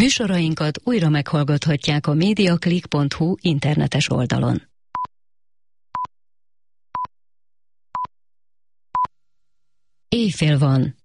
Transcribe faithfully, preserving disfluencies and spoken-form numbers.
Műsorainkat újra meghallgathatják a mediaclick pont hu internetes oldalon. Éjfél van.